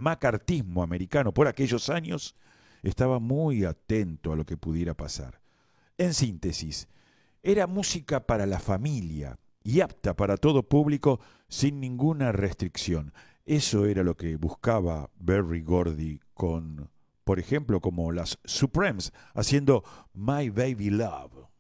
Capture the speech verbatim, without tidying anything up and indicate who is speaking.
Speaker 1: macartismo americano por aquellos años estaba muy atento a lo que pudiera pasar. En síntesis, era música para la familia y apta para todo público sin ninguna restricción. Eso era lo que buscaba Berry Gordy con, por ejemplo, como las Supremes haciendo My Baby Love.